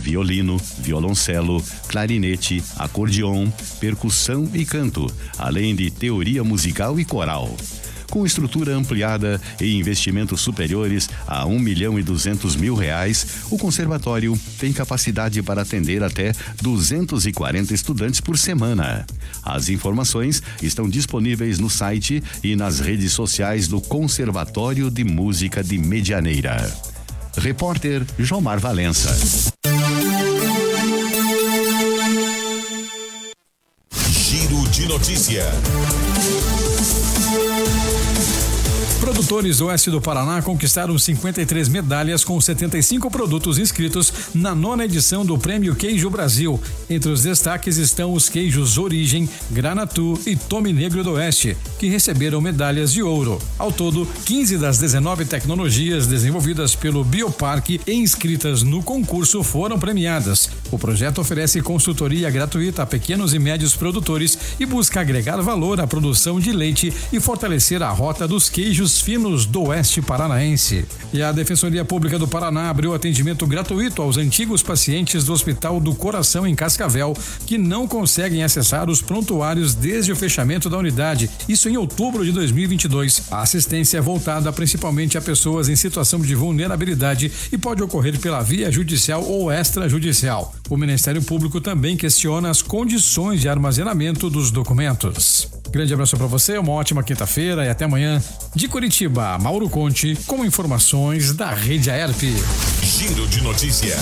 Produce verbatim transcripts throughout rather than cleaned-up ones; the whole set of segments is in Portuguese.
violino, violoncelo, clarinete, acordeon, percussão e canto, além de teoria musical e coral. Com estrutura ampliada e investimentos superiores a um milhão e duzentos mil reais, o conservatório tem capacidade para atender até duzentos e quarenta estudantes por semana. As informações estão disponíveis no site e nas redes sociais do Conservatório de Música de Medianeira. Repórter Jomar Valença. Giro de notícia. Produtores do oeste do Paraná conquistaram cinquenta e três medalhas com setenta e cinco produtos inscritos na nona edição do Prêmio Queijo Brasil. Entre os destaques estão os queijos Origem, Granatu e Tome Negro do Oeste, que receberam medalhas de ouro. Ao todo, quinze das dezenove tecnologias desenvolvidas pelo Bioparque e inscritas no concurso foram premiadas. O projeto oferece consultoria gratuita a pequenos e médios produtores e busca agregar valor à produção de leite e fortalecer a rota dos queijos finos do oeste paranaense. E a Defensoria Pública do Paraná abriu atendimento gratuito aos antigos pacientes do Hospital do Coração em Cascavel que não conseguem acessar os prontuários desde o fechamento da unidade, isso em outubro de dois mil e vinte e dois. A assistência é voltada principalmente a pessoas em situação de vulnerabilidade e pode ocorrer pela via judicial ou extrajudicial. O Ministério Público também questiona as condições de armazenamento dos documentos. Grande abraço para você, uma ótima quinta-feira e até amanhã. De Curitiba, Mauro Conte, com informações da Rede Aerp. Giro de notícia.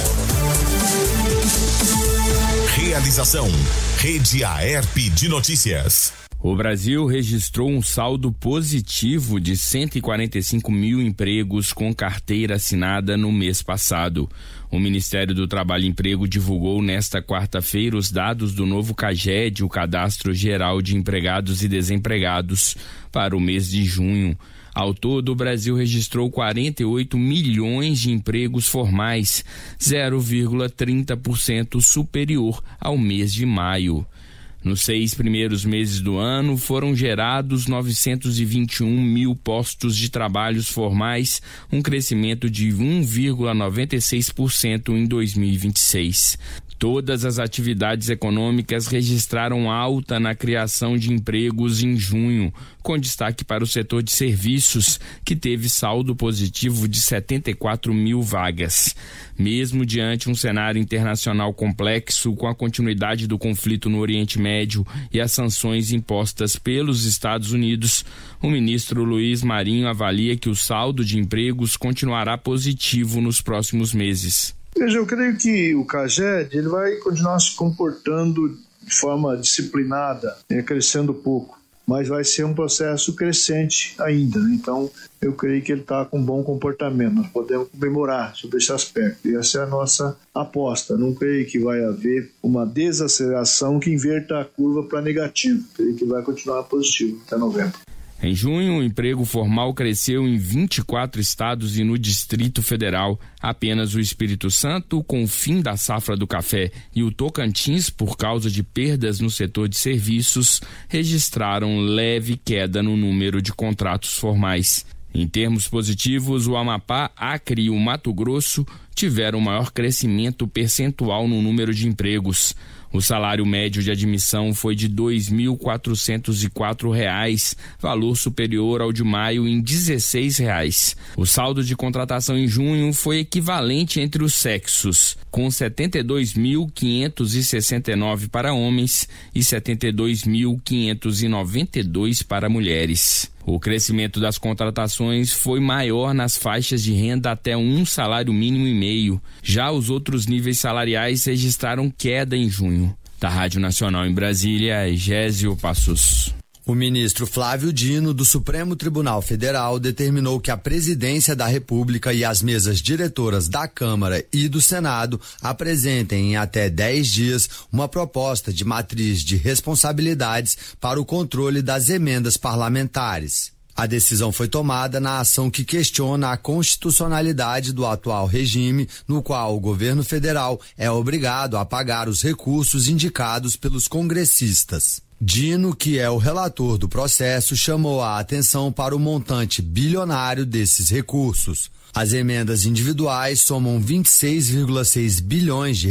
Realização, Rede Aerp de Notícias. O Brasil registrou um saldo positivo de cento e quarenta e cinco mil empregos com carteira assinada no mês passado. O Ministério do Trabalho e Emprego divulgou nesta quarta-feira os dados do novo CAGED, o Cadastro Geral de Empregados e Desempregados, para o mês de junho. Ao todo, o Brasil registrou quarenta e oito milhões de empregos formais, zero vírgula trinta por cento superior ao mês de maio. Nos seis primeiros meses do ano, foram gerados novecentos e vinte e um mil postos de trabalhos formais, um crescimento de um vírgula noventa e seis por cento em dois mil e vinte e seis. Todas as atividades econômicas registraram alta na criação de empregos em junho, com destaque para o setor de serviços, que teve saldo positivo de setenta e quatro mil vagas. Mesmo diante um cenário internacional complexo, com a continuidade do conflito no Oriente Médio e as sanções impostas pelos Estados Unidos, o ministro Luiz Marinho avalia que o saldo de empregos continuará positivo nos próximos meses. Veja, eu creio que o CAGED ele vai continuar se comportando de forma disciplinada, né, crescendo pouco, mas vai ser um processo crescente ainda. Né? Então, eu creio que ele está com bom comportamento. Nós podemos comemorar sobre esse aspecto. E essa é a nossa aposta. Não creio que vai haver uma desaceleração que inverta a curva para negativo. Creio que vai continuar positivo até novembro. Em junho, o emprego formal cresceu em vinte e quatro estados e no Distrito Federal. Apenas o Espírito Santo, com o fim da safra do café, e o Tocantins, por causa de perdas no setor de serviços, registraram leve queda no número de contratos formais. Em termos positivos, o Amapá, Acre e o Mato Grosso tiveram maior crescimento percentual no número de empregos. O salário médio de admissão foi de dois mil quatrocentos e quatro reais, valor superior ao de maio em dezesseis reais. O saldo de contratação em junho foi equivalente entre os sexos, com setenta e dois mil quinhentos e sessenta e nove para homens e setenta e dois mil quinhentos e noventa e dois para mulheres. O crescimento das contratações foi maior nas faixas de renda até um salário mínimo e meio. Já os outros níveis salariais registraram queda em junho. Da Rádio Nacional em Brasília, Gésio Passos. O ministro Flávio Dino, do Supremo Tribunal Federal, determinou que a Presidência da República e as mesas diretoras da Câmara e do Senado apresentem em até dez dias uma proposta de matriz de responsabilidades para o controle das emendas parlamentares. A decisão foi tomada na ação que questiona a constitucionalidade do atual regime, no qual o governo federal é obrigado a pagar os recursos indicados pelos congressistas. Dino, que é o relator do processo, chamou a atenção para o montante bilionário desses recursos. As emendas individuais somam vinte e seis vírgula seis bilhões de